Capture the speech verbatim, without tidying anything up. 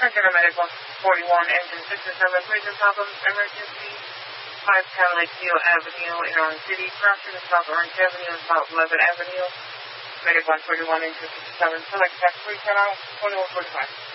Medical forty-one, engine six and seven, breaker problems, emergency. five Cadillac Theo Avenue, in Orange City, crossing the South Orange Avenue and South eleventh Avenue. Medic one forty-one, engine six and seven, select tax three, ten out, twenty-one forty-five.